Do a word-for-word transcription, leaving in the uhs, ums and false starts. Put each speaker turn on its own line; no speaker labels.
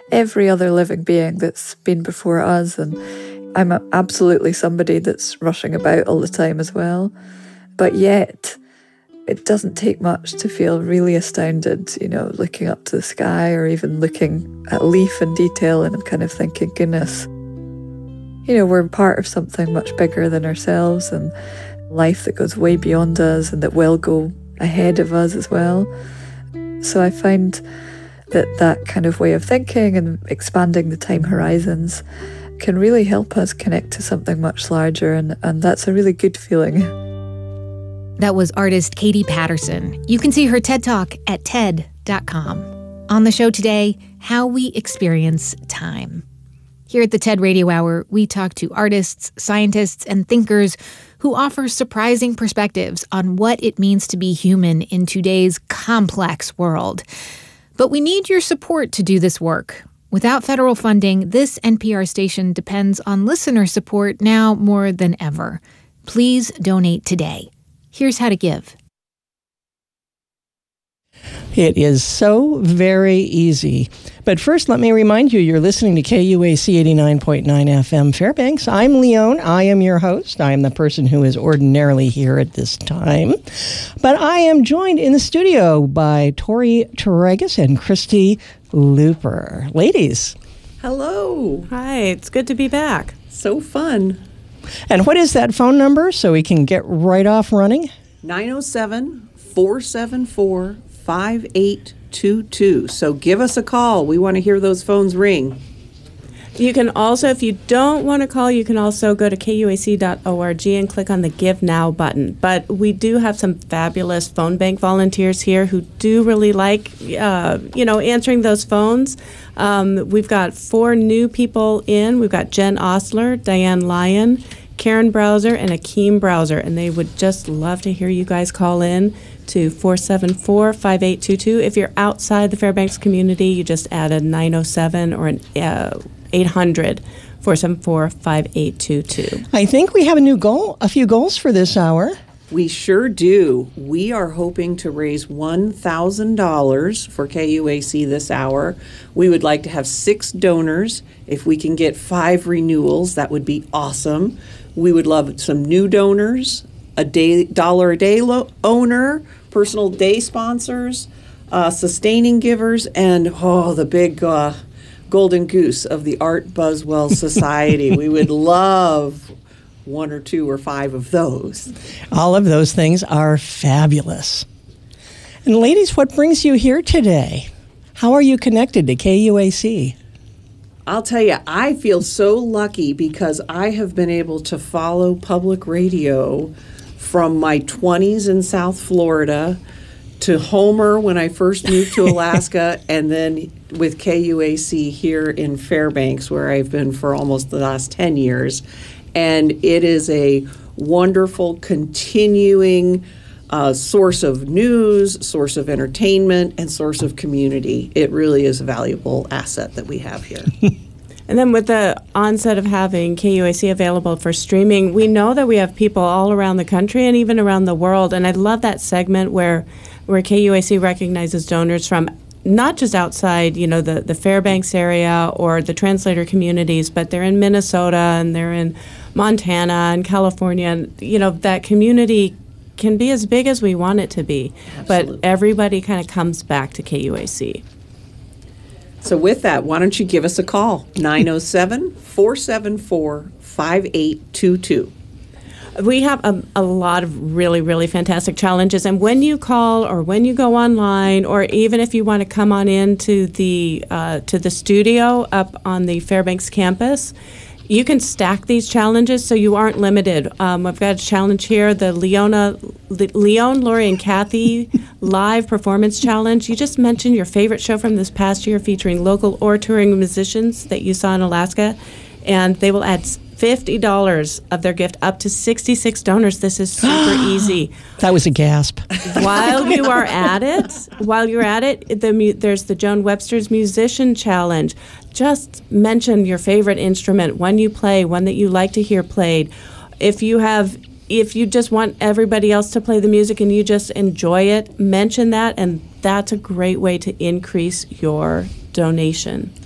every other living being that's been before us. And I'm absolutely somebody that's rushing about all the time as well. But yet, it doesn't take much to feel really astounded, you know, looking up to the sky or even looking at a leaf in detail and kind of thinking, goodness, you know, we're part of something much bigger than ourselves and life that goes way beyond us and that will go ahead of us as well. So I find that that kind of way of thinking and expanding the time horizons can really help us connect to something much larger, and, and that's a really good feeling.
That was artist Katie Patterson. You can see her TED Talk at T E D dot com. On the show today, how we experience time. Here at the TED Radio Hour, we talk to artists, scientists, and thinkers who offer surprising perspectives on what it means to be human in today's complex world. But we need your support to do this work. Without federal funding, this N P R station depends on listener support now more than ever. Please donate today. Here's how to give.
It is so very easy. But first, let me remind you, you're listening to K U A C eighty-nine point nine F M Fairbanks. I'm Leon. I am your host. I am the person who is ordinarily here at this time. But I am joined in the studio by Tori Teregas and Christy Looper. Ladies.
Hello.
Hi, it's good to be back.
So fun.
And what is that phone number so we can get right off running?
nine oh seven, four seven four, five eight two two. So give us a call. We want to hear those phones ring.
You can also, if you don't want to call, you can also go to K U A C dot org and click on the Give Now button. But we do have some fabulous phone bank volunteers here who do really like, uh, you know, answering those phones. Um, we've got four new people in. We've got Jen Osler, Diane Lyon, Karen Browser, and Akeem Browser. And they would just love to hear you guys call in to four seven four, five eight two two. If you're outside the Fairbanks community, you just add a nine oh seven or an uh, eight hundred, four seven four, five eight two two.
I think we have a new goal, a few goals for this hour.
We sure do. We are hoping to raise one thousand dollars for K U A C this hour. We would like to have six donors. If we can get five renewals, that would be awesome. We would love some new donors, a day, dollar a day lo- owner, personal day sponsors, uh, sustaining givers, and oh, the big uh, golden goose of the Art Buswell Society. We would love one or two or five of those.
All of those things are fabulous. And ladies, what brings you here today? How are you connected to K U A C?
I'll tell you, I feel so lucky because I have been able to follow public radio from my twenties in South Florida to Homer when I first moved to Alaska, and then with K U A C here in Fairbanks, where I've been for almost the last ten years. And it is a wonderful, continuing uh, source of news, source of entertainment, and source of community. It really is a valuable asset that we have here.
And then with the onset of having K U A C available for streaming, we know that we have people all around the country and even around the world. And I love that segment where where K U A C recognizes donors from not just outside, you know, the, the Fairbanks area or the translator communities, but they're in Minnesota and they're in Montana and California. And, you know, that community can be as big as we want it to be.
Absolutely.
But everybody kind of comes back to K U A C.
So with that, why don't you give us a call, nine oh seven, four seven four, five eight two two.
We have a, a lot of really, really fantastic challenges. And when you call or when you go online, or even if you want to come on in to the, uh, to the studio up on the Fairbanks campus, you can stack these challenges so you aren't limited. Um, I've got a challenge here, the Leona, Le- Leon, Lori, and Kathy Live Performance Challenge. You just mentioned your favorite show from this past year featuring local or touring musicians that you saw in Alaska, and they will add fifty dollars of their gift up to sixty-six donors. This is super easy.
That was a gasp.
While you are at it, while you're at it, the mu- there's the Joan Webster's Musician Challenge. Just mention your favorite instrument, one you play, one that you like to hear played. If you have, if you just want everybody else to play the music and you just enjoy it, mention that, and that's a great way to increase your donation.